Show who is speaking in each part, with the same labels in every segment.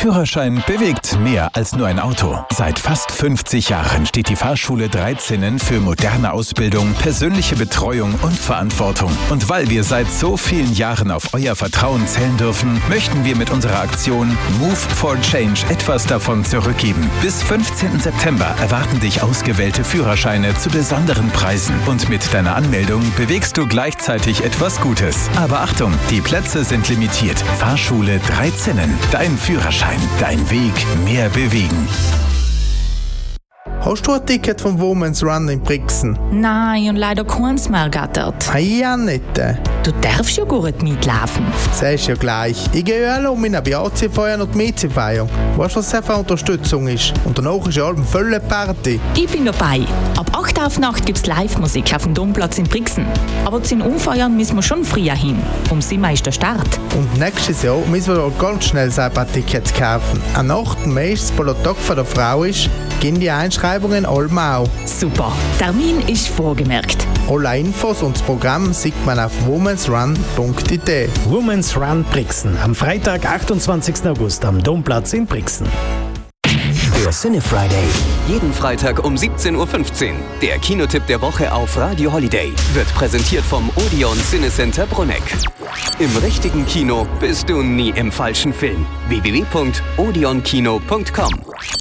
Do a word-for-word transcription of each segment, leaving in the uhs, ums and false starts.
Speaker 1: Führerschein bewegt mehr als nur ein Auto. Seit fast fünfzig Jahren steht die Fahrschule Dreizinnen für moderne Ausbildung, persönliche Betreuung und Verantwortung. Und weil wir seit so vielen Jahren auf euer Vertrauen zählen dürfen, möchten wir mit unserer Aktion Move for Change etwas davon zurückgeben. Bis fünfzehnten September erwarten dich ausgewählte Führerscheine zu besonderen Preisen. Und mit deiner Anmeldung bewegst du gleichzeitig etwas Gutes. Aber Achtung, die Plätze sind limitiert. Fahrschule Dreizinnen. Dein Führerschein. Dein Weg mehr bewegen.
Speaker 2: Hast du ein Ticket vom Women's Run in Brixen?
Speaker 3: Nein, und leider keins mehr gattert.
Speaker 2: Hey, ja nicht.
Speaker 3: Du darfst ja gut mitlaufen.
Speaker 2: Sagst ja gleich. Ich gehe ja alle um in eine A C-Feier und die M C-Feier. Weißt du, was das für eine Unterstützung ist? Und danach ist ja eine volle Party.
Speaker 3: Ich bin dabei. Ab acht auf Nacht gibt es Live-Musik auf dem Domplatz in Brixen. Aber zu den Umfeiern müssen wir schon früher hin. Um sieben ist der Start.
Speaker 2: Und nächstes Jahr müssen wir auch ganz schnell selber Tickets kaufen. An Nacht, am meisten Polotag von der Frau ist, gehen die Einschreibungen allmal.
Speaker 3: Super. Termin ist vorgemerkt.
Speaker 2: Alle Infos und das Programm sieht man auf womens run punkt i t.
Speaker 4: Women's Run Brixen am Freitag, achtundzwanzigsten August am Domplatz in Brixen.
Speaker 5: Der Cine Friday. Jeden Freitag um siebzehn Uhr fünfzehn. Der Kinotipp der Woche auf Radio Holiday wird präsentiert vom Odeon Cinecenter Bruneck. Im richtigen Kino bist du nie im falschen Film. w w w punkt odeon kino punkt com.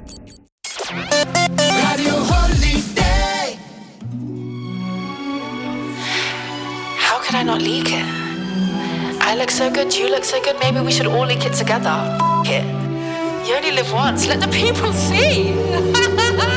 Speaker 6: Radio Holiday.
Speaker 7: How could I not leak it? I look so good, you look so good, maybe we should all leak it together. F- it. You only live once, let the people see.